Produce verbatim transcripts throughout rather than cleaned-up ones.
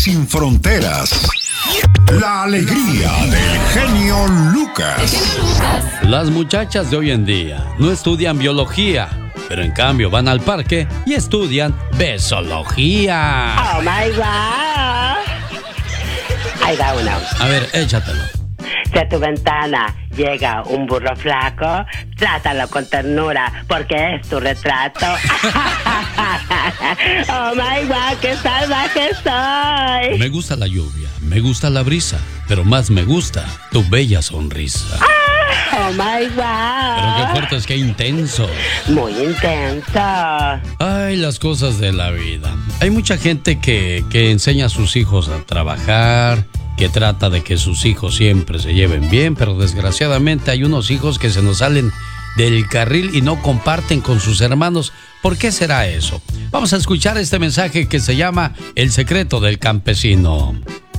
sin fronteras. La alegría del genio Lucas. Las muchachas de hoy en día no estudian biología, pero en cambio van al parque y estudian besología. Oh my God. Ahí va uno. A ver, échatelo. Si a tu ventana llega un burro flaco, trátalo con ternura, porque es tu retrato. Oh my God, qué salvaje soy. Me gusta la lluvia, me gusta la brisa, pero más me gusta tu bella sonrisa. Oh my God. Pero qué fuertes, qué intensos. Muy intenso. Ay, las cosas de la vida. Hay mucha gente que, que enseña a sus hijos a trabajar, que trata de que sus hijos siempre se lleven bien, pero desgraciadamente hay unos hijos que se nos salen del carril y no comparten con sus hermanos. ¿Por qué será eso? Vamos a escuchar este mensaje que se llama El secreto del campesino.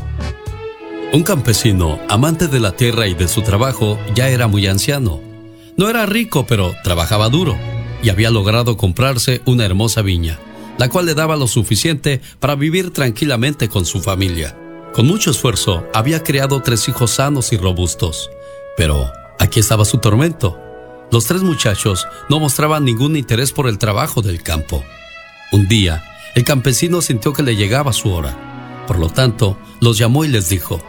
Un campesino, amante de la tierra y de su trabajo, ya era muy anciano. No era rico, pero trabajaba duro y había logrado comprarse una hermosa viña, la cual le daba lo suficiente para vivir tranquilamente con su familia. Con mucho esfuerzo, había creado tres hijos sanos y robustos. Pero aquí estaba su tormento. Los tres muchachos no mostraban ningún interés por el trabajo del campo. Un día, el campesino sintió que le llegaba su hora. Por lo tanto, los llamó y les dijo: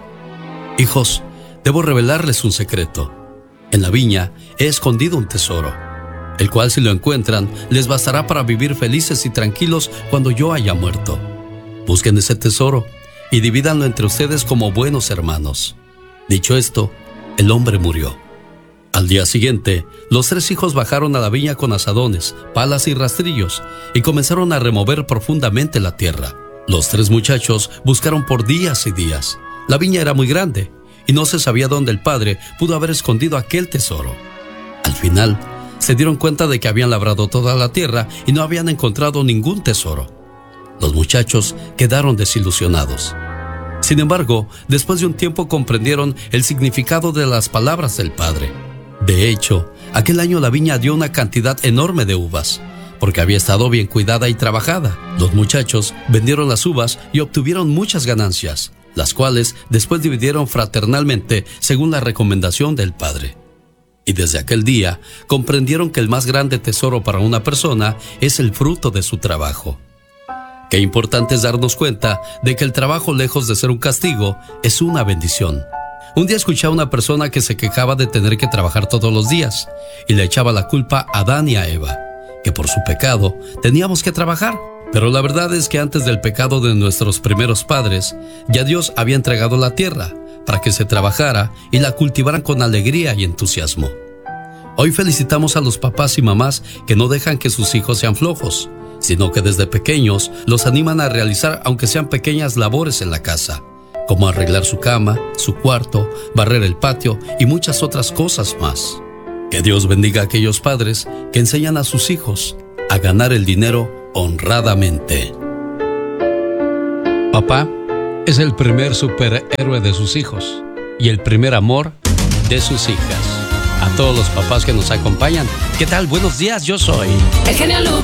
Hijos, debo revelarles un secreto. En la viña he escondido un tesoro, el cual si lo encuentran, les bastará para vivir felices y tranquilos cuando yo haya muerto. Busquen ese tesoro y divídanlo entre ustedes como buenos hermanos. Dicho esto, el hombre murió. Al día siguiente, los tres hijos bajaron a la viña con azadones, palas y rastrillos y comenzaron a remover profundamente la tierra. Los tres muchachos buscaron por días y días. La viña era muy grande y no se sabía dónde el padre pudo haber escondido aquel tesoro. Al final, se dieron cuenta de que habían labrado toda la tierra y no habían encontrado ningún tesoro. Los muchachos quedaron desilusionados. Sin embargo, después de un tiempo comprendieron el significado de las palabras del padre. De hecho, aquel año la viña dio una cantidad enorme de uvas, porque había estado bien cuidada y trabajada. Los muchachos vendieron las uvas y obtuvieron muchas ganancias, las cuales después dividieron fraternalmente según la recomendación del padre. Y desde aquel día comprendieron que el más grande tesoro para una persona es el fruto de su trabajo. Qué importante es darnos cuenta de que el trabajo, lejos de ser un castigo, es una bendición. Un día escuché a una persona que se quejaba de tener que trabajar todos los días y le echaba la culpa a Adán y a Eva, que por su pecado teníamos que trabajar. Pero la verdad es que antes del pecado de nuestros primeros padres, ya Dios había entregado la tierra para que se trabajara y la cultivaran con alegría y entusiasmo. Hoy felicitamos a los papás y mamás que no dejan que sus hijos sean flojos, sino que desde pequeños los animan a realizar aunque sean pequeñas labores en la casa, como arreglar su cama, su cuarto, barrer el patio y muchas otras cosas más. Que Dios bendiga a aquellos padres que enseñan a sus hijos a ganar el dinero honradamente. Papá es el primer superhéroe de sus hijos y el primer amor de sus hijas. A todos los papás que nos acompañan, ¿qué tal? Buenos días, yo soy el genio Lucas.